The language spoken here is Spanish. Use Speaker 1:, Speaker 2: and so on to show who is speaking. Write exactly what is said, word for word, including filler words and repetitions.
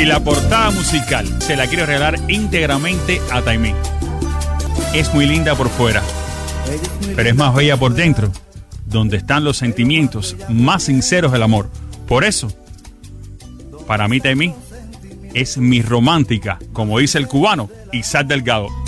Speaker 1: Y la portada musical se la quiero regalar íntegramente a Taimí. Es muy linda por fuera, pero es más bella por dentro, donde están los sentimientos más sinceros del amor. Por eso, para mí Taimí es mi romántica, como dice el cubano Isaac Delgado.